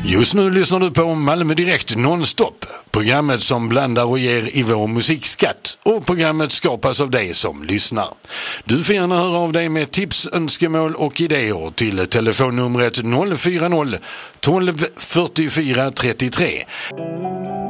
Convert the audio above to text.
Just nu lyssnar du på Malmö Direkt nonstop. Programmet som blandar och ger i vår musikskatt. Och programmet skapas av dig som lyssnar. Du får gärna höra av dig med tips, önskemål och idéer till telefonnumret 040 12 44 33.